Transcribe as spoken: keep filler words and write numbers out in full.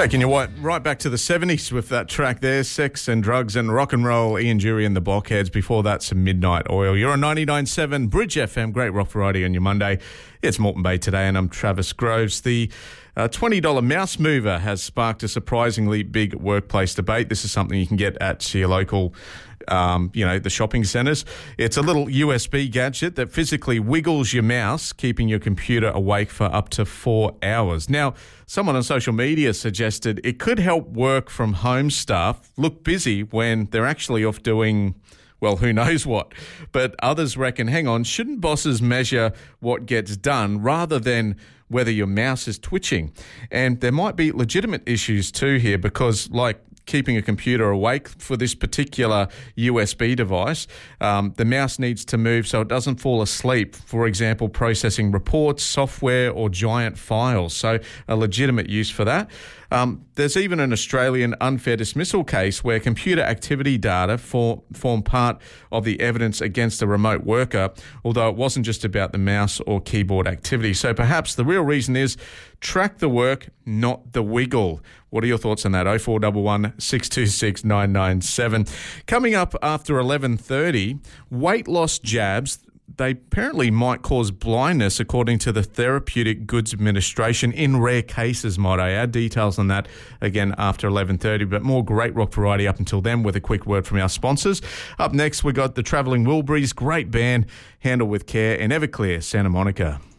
Taking you right, right back to the seventies with that track there, Sex and Drugs and Rock and Roll, Ian Dury and the Blockheads. Before that, some Midnight Oil. You're on ninety-nine point seven Bridge F M, great rock variety on your Monday. It's Moreton Bay today and I'm Travis Groves. The uh, twenty dollars mouse mover has sparked a surprisingly big workplace debate. This is something you can get at your local Um, you know, the shopping centres. It's a little U S B gadget that physically wiggles your mouse, keeping your computer awake for up to four hours. Now, someone on social media suggested it could help work from home staff look busy when they're actually off doing, well, who knows what. But others reckon, hang on, shouldn't bosses measure what gets done rather than whether your mouse is twitching? And there might be legitimate issues too here because, like, keeping a computer awake for this particular U S B device, um, the mouse needs to move so it doesn't fall asleep, for example, processing reports, software or giant files. So a legitimate use for that. Um, there's even an Australian unfair dismissal case where computer activity data for, form part of the evidence against a remote worker, although it wasn't just about the mouse or keyboard activity. So perhaps the real reason is track the work, not the wiggle. What are your thoughts on that? oh four one one, six two six, nine nine seven. Coming up after eleven thirty, weight loss jabs, they apparently might cause blindness according to the Therapeutic Goods Administration in rare cases, might I add. Details on that again after eleven thirty, but more great rock variety up until then with a quick word from our sponsors. Up next, we got the Travelling Wilburys, great band, handled with care in Everclear, Santa Monica.